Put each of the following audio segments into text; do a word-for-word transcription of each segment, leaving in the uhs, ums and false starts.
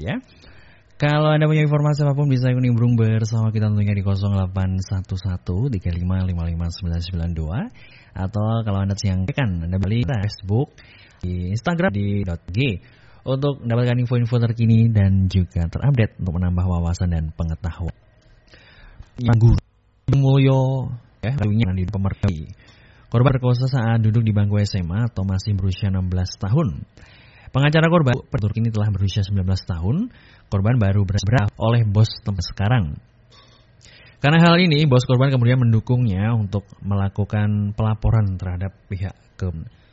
ya. Kalau Anda punya informasi apapun bisa nimbrung bersama kita tentunya di nol delapan satu satu tiga lima lima lima sembilan sembilan dua. Atau kalau Anda siangkan, Anda balik di Facebook, di Instagram, di .g untuk mendapatkan info-info terkini dan juga terupdate untuk menambah wawasan dan pengetahuan. Yang Gunung Mulyo ya, di Pemerkati. Korban terkosa saat duduk di bangku S M A atau masih berusia enam belas tahun. Pengacara korban terkini telah berusia sembilan belas tahun. Korban baru berserah oleh bos tempat sekarang. Karena hal ini, bos korban kemudian mendukungnya untuk melakukan pelaporan terhadap pihak ke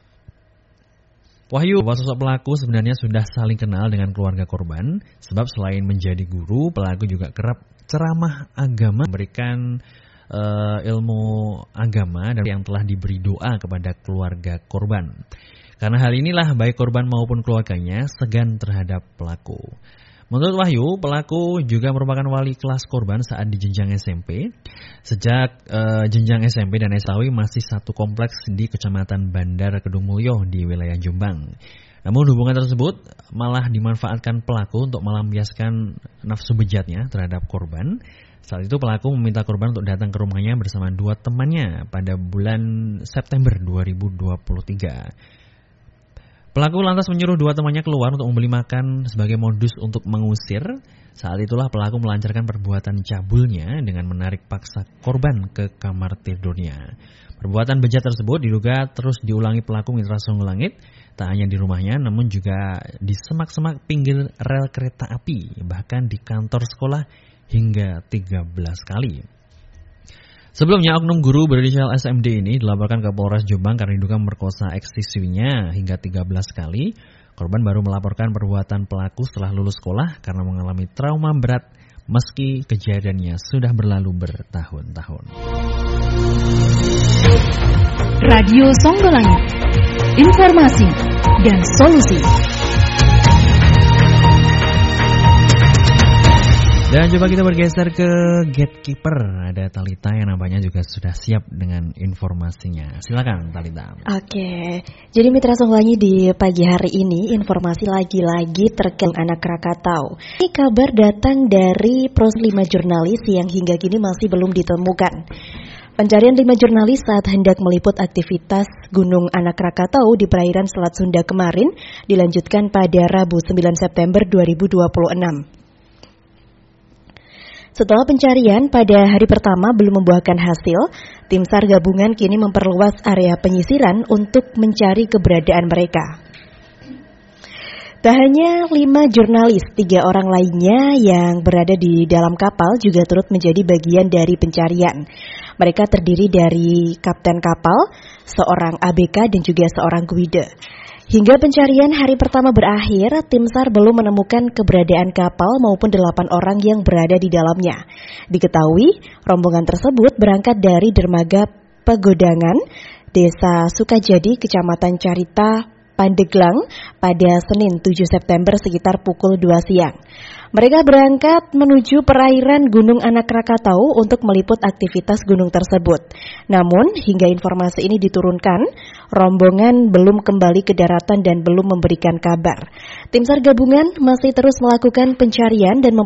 Wahyu, bahwa sosok pelaku sebenarnya sudah saling kenal dengan keluarga korban. Sebab selain menjadi guru, pelaku juga kerap ceramah agama, memberikan uh, ilmu agama dan yang telah diberi doa kepada keluarga korban. Karena hal inilah baik korban maupun keluarganya segan terhadap pelaku. Menurut Wahyu, pelaku juga merupakan wali kelas korban saat di jenjang S M P. Sejak uh, jenjang S M P dan S M A masih satu kompleks di Kecamatan Bandar Kedung Mulyo di wilayah Jombang. Namun hubungan tersebut malah dimanfaatkan pelaku untuk melampiaskan nafsu bejatnya terhadap korban. Saat itu pelaku meminta korban untuk datang ke rumahnya bersama dua temannya pada bulan September dua ribu dua puluh tiga. Pelaku lantas menyuruh dua temannya keluar untuk membeli makan sebagai modus untuk mengusir. Saat itulah pelaku melancarkan perbuatan cabulnya dengan menarik paksa korban ke kamar tidurnya. Perbuatan bejat tersebut diduga terus diulangi pelaku Mitra Songgolangit, tak hanya di rumahnya namun juga di semak-semak pinggir rel kereta api, bahkan di kantor sekolah hingga tiga belas kali. Sebelumnya, oknum guru berinisial S M D ini dilaporkan ke Polres Jombang karena diduga memerkosa ex-siswinya hingga tiga belas kali. Korban baru melaporkan perbuatan pelaku setelah lulus sekolah karena mengalami trauma berat meski kejadiannya sudah berlalu bertahun-tahun. Radio Songgolangit, informasi dan solusi. Dan coba kita bergeser ke gatekeeper. Ada Talita yang nampaknya juga sudah siap dengan informasinya. Silakan Talita. Oke, jadi Mitra Songgolangit di pagi hari ini informasi lagi-lagi terkait anak Krakatau. Ini kabar datang dari proses lima jurnalis yang hingga kini masih belum ditemukan. Pencarian lima jurnalis saat hendak meliput aktivitas Gunung Anak Krakatau di perairan Selat Sunda kemarin dilanjutkan pada Rabu sembilan September dua ribu dua puluh enam. Setelah pencarian pada hari pertama belum membuahkan hasil, tim SAR gabungan kini memperluas area penyisiran untuk mencari keberadaan mereka. Tak hanya lima jurnalis, tiga orang lainnya yang berada di dalam kapal juga turut menjadi bagian dari pencarian. Mereka terdiri dari kapten kapal, seorang A B K dan juga seorang guide. Hingga pencarian hari pertama berakhir, tim SAR belum menemukan keberadaan kapal maupun delapan orang yang berada di dalamnya. Diketahui, rombongan tersebut berangkat dari dermaga Pegodangan, Desa Sukajadi, Kecamatan Carita, Pandeglang pada Senin tujuh September sekitar pukul dua siang. Mereka berangkat menuju perairan Gunung Anak Krakatau untuk meliput aktivitas gunung tersebut. Namun, hingga informasi ini diturunkan, rombongan belum kembali ke daratan dan belum memberikan kabar. Tim SAR gabungan masih terus melakukan pencarian dan